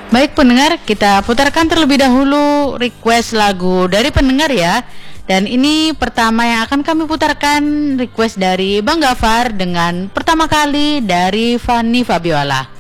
Baik pendengar, kita putarkan terlebih dahulu request lagu dari pendengar ya. Dan ini pertama yang akan kami putarkan request dari Bang Gafar dengan Pertama Kali dari Fanny Fabiola.